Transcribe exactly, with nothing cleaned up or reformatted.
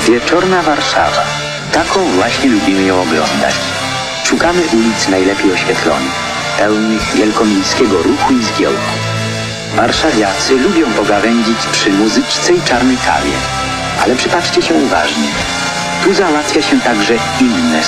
Wieczorna Warszawa. Taką właśnie lubimy ją oglądać. Szukamy ulic najlepiej oświetlonych, pełnych wielkomiejskiego ruchu i zgiełku. Warszawiacy lubią pogawędzić przy muzyczce i czarnej kawie. Ale przypatrzcie się uważnie. Tu załatwia się także inne